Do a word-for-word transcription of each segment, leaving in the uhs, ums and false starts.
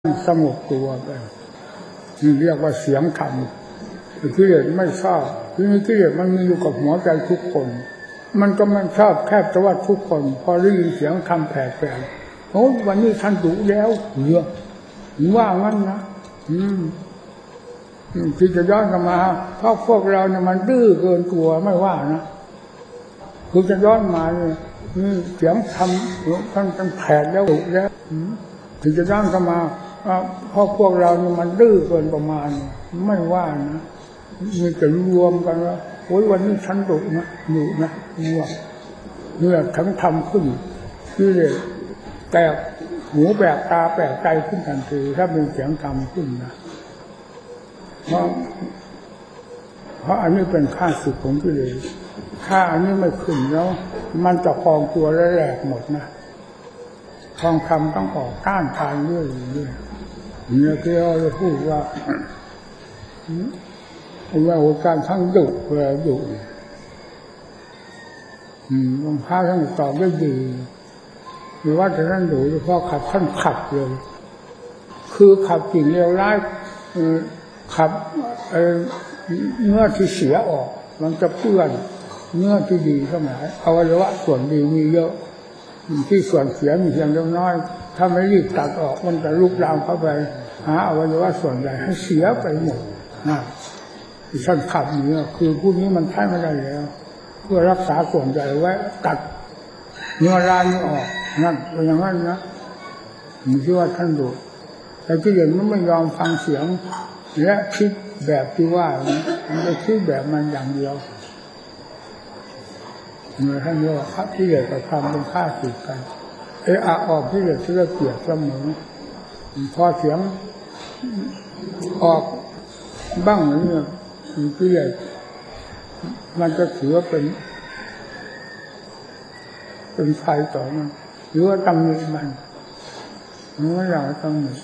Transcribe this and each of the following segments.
สงบตัวไปนี่เรียกว่าเสียงธรรมกิเลสไม่ชอบที่นี่กิเลสมันมีอยู่กับหัวใจทุกคนมันก็ไม่ชอบแคบแต่ว่าทุกคนพอได้ยินเสียงธรรมแผ่ๆโอ้วันนี้ท่านดุแล้วเยอะว่างั้นนะอืมที่จะย้อนกลับมาเพราะพวกเราเนี่ยมันดื้อเกินตัวไม่ว่านะคือจะย้อนมาเนี่ยเสียงธรรมท่านท่านแผ่แล้วดุแล้วถึงจะย้อนกลับมาเพราะพวกเราเนี่ยมันดื้อเกินประมาณไม่ว่านะมีแต่รวมกันว่าโอ้ยวันนี้ฉันดุนะดุนะงัวเมื่อทั้งทำขึ้นที่เลยแตกหูแปลกตาแปลกใจขึ้นทันทีถ้าเป็นเสียงธรรมขึ้นนะเพราะเพราะอันนี้เป็นข้าศึกของกิเลสถ้าอันนี้ไม่ขึ้นแล้วมันจะคลองตัวและแหลกหมดนะทองคำต้องออกก้านทางเรื่อยๆเนี่ยคือเราพูดว่าว่าการทั้งดุเวลาดุรองเท้าท่านตอบได้ดีหรือว่าจะท่านดุเพราะขับท่านขับเลยคือขับสิ่งเลวร้ายขับเนื้อที่เสียออกมันจะเปื้อนเนื้อที่ดีเข้ามาอวัยวะส่วนดีมีเยอะที่ส่วนเสียมีเพียงเล็กน้อยถ้าไม่รีบตัดออกมันจะลุกลามเข้าไปหาอวัยวะส่วนใหญ่ให้เสียไปหมดนะที่ท่านขับนี้คือผู้นี้มันใช้ไม่ได้แล้วเพื่อรักษาส่วนใหญ่ไว้ตัดเนื้อร้ายนี้ออกนั่นเป็นอย่างนั้นนะผมคิดว่าท่านดูแต่ที่เห็นมันไม่ยอมฟังเสียงและคิดแบบที่ว่ามันจะคิดแบบมันอย่างเดียวเมื่อท่านเรียกว่าพระที่เหลือกับธรรมเป็นข้าศึกกันเอออะออกที่เหลือที่เราเกลียดเสมอพอเสียงออกบ้างเนี่ยที่เหลือมันจะถือว่าเป็นเป็นไฟต่อมันหรือว่าตำหนิมันไม่อยากตำหนิ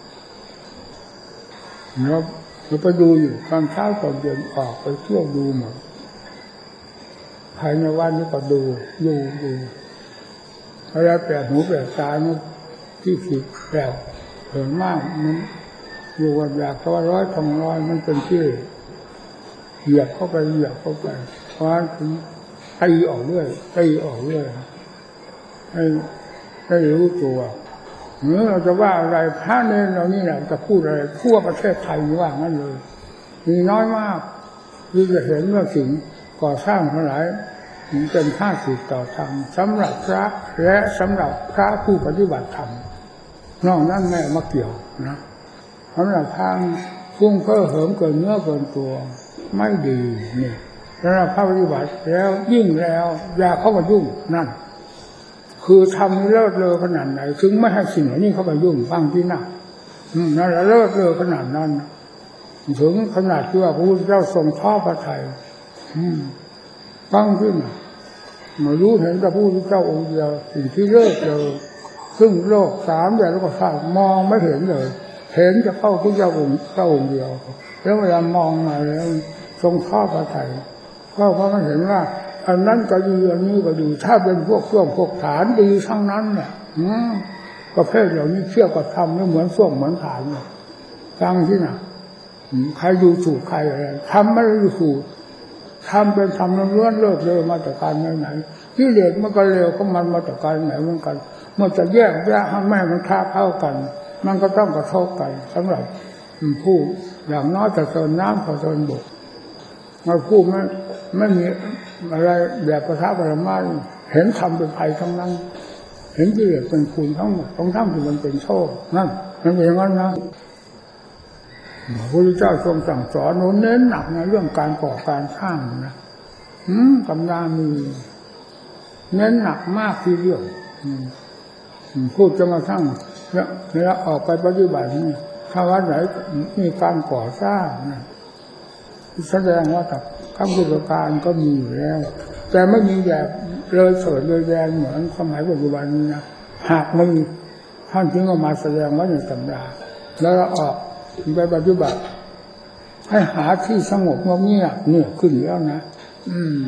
เราเราไปดูอยู่ตอนเช้าตอนเย็นออกไปเที่ยวดูหมดภายในวันนี้ก็ดูดูดูอะไรแปลกหูแปลกตานี่ที่ผิดแปลกเหินมากมันอยู่วันอยากเพราะว่าร้อยทองร้อยมันเป็นที่เหยียบเข้าไปเหยียบเข้าไปเพราะถึงตีออกเรื่อยตีออกเรื่อยให้ให้รู้ตัวเมื่อเราจะว่าอะไรพระเนรเรานี่แหละจะพูดอะไรทั่วประเทศไทยว่างั้นเลยมีน้อยมากที่จะเห็นว่าสิ่งก่อสร้างทั้งหลายเป็นข้าศึกต่อธรรมสำหรับพระและสำหรับพระผู้ปฏิบัติธรรมนอกนั้นแม่มาเกี่ยวนะสำหรับทางพุ่งเพ้อเหิมเกินเนื้อเกินตัวไม่ดีนี่สำหรับพระปฏิบัติแล้วยิ่งแล้วอย่าเข้ามายุ่งนั่นคือทำเลิศเลอขนาดไหนถึงไม่ให้สิ่งเหล่านี้เข้ามายุ่งฟังที่นั่นนั่นแหละเลิศเลอขนาดนั้นถึงขนาดที่ว่าพระพุทธเจ้าทรงทอดพระทัยฟังขึ้นมารู้เห็นพระพุทธเจ้าองค์เดียวสิ่งที่เลิศเลอซึ่งโลกสามอย่างแล้วก็สามมองไม่เห็นเลยเห็นจะเข้าพระเจ้าองค์เจ้าองค์เดียวแล้วเวลามองมาแล้วทรงทอดพระทัยก็เพราะมันเห็นว่าอันนั้นก็ดีอันนี้ก็ดีถ้าเป็นพวกส้วมพวกฐานดีทั้งนั้นเนี่ยประเภทเหล่านี้เชื่อกับธรรมไม่เหมือนส้วมเหมือนฐานเนี่ยฟังที่น่ะใครดูถูกใครอะไรทำไม่ได้ถูกทำเป็นทำล้วนเลิศเลอมาจากการไหนที่เด็กมันก็เร็วก็มันมาจากการไหนเหมือนกันเมื่อจะแยกแยกให้แม่มันค้าเข้ากันมันก็ต้องกระทบกันสำหรับผู้อย่างน้อยจะเติมน้ำก็เติมบกมาพูดไม่ไม่มีอะไรแบบประทับประมาเห็นทำเป็นภัยทั้งนั้นเห็นที่เด็กเป็นคุณทั้งหมดต้องทำที่มันเป็นโทษนั่นมันเป็นอย่างนั้นนะพระพุทธเจ้าทรงสั่งสอนเน้นหนักในเรื่องการก่อการสร้างนะอืมกำลังมีเน้นหนักมากทีเดียวพูดจะมาสร้างแล้วออกไปปฏิบัตินี่ถ้าวัดไหนมีการก่อสร้างนะแสดงว่ากับข้ามพุทธการก็มีอยู่แล้วแต่ไม่มีแบบเลยเสดเลยแรงเหมือนสมัยปัจจุบันนี้นะหากไม่มีท่านจึงออกมาแสดงว่าในตำราแล้วออกไปปฏิบัติให้หาที่สงบเงียบเนี่ยขึ้นแล้วนะอืม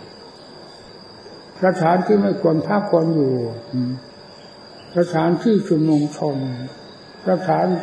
สถานที่ไม่ควรพักควรอยู่สถานที่ชุมนุมชนรักษา